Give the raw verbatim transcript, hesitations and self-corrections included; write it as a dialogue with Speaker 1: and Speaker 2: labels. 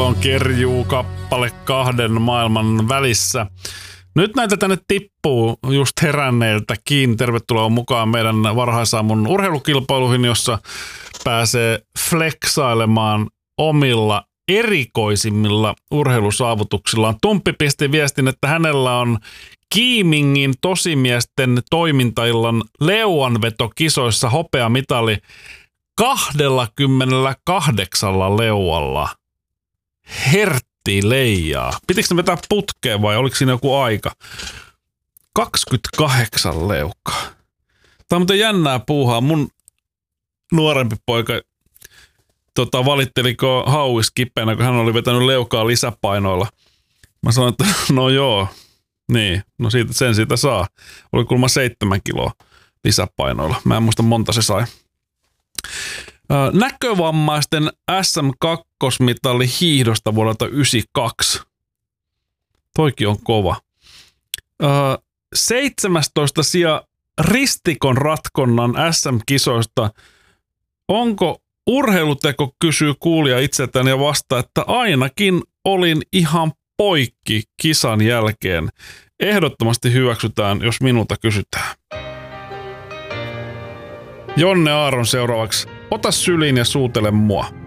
Speaker 1: Silon kerjuu kappale kahden maailman välissä. Nyt näitä tänne tippuu just heränneiltäkin. Tervetuloa mukaan meidän varhaisaamun urheilukilpailuihin, jossa pääsee fleksailemaan omilla erikoisimmilla urheilusaavutuksillaan. Tumppi pisti viestin, että hänellä on Kiimingin tosimiesten toimintaillan leuanvetokisoissa hopeamitali kaksikymmentäkahdeksan leualla. Hertti leijaa. Pitikö ne vetää putkeen vai oliko siinä joku aika? kaksikymmentäkahdeksan leukaa. Tämä on muuten jännää puuhaa. Mun nuorempi poika tota, valitteliko hauis kipeänä, kun hän oli vetänyt leukaa lisäpainoilla. Mä sanoin, että no joo, niin, no siitä, sen siitä saa. Oli kuulemma seitsemän kiloa lisäpainoilla. Mä en muista monta se sai. Näkövammaisten S M kaksi-mitali hiihdosta vuodelta yhdeksänkymmentäkaksi. Toikin on kova. seitsemästoista sija ristikon ratkonnan S M-kisoista. Onko urheiluteko, kysyy kuulija itseltään ja vastaa, että ainakin olin ihan poikki kisan jälkeen. Ehdottomasti hyväksytään, jos minulta kysytään. Jonne Aaron seuraavaksi. Ota syliin ja suutele mua.